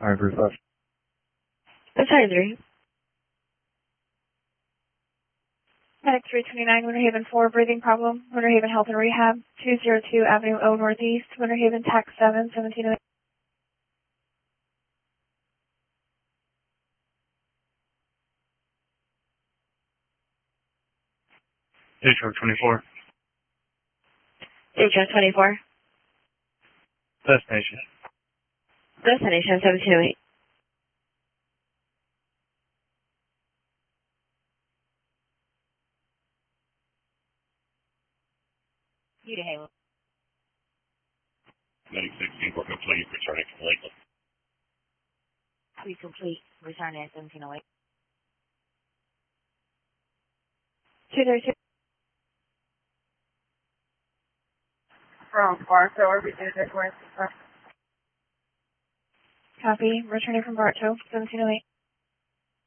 Alright, Bruce left. Sorry, 3. Medic 329, Winter Haven 4, breathing problem, Winter Haven Health and Rehab, 202 Avenue O Northeast, Winter Haven Tax 7, 1708. District 24. District 24. Destination. Destination 1708. Utica Haven. Medic 16 for complete, returning from Lakeland. Please complete. Return at 1708. 232. From Bartow, or we did it with, Copy, returning from Bartow, 1708.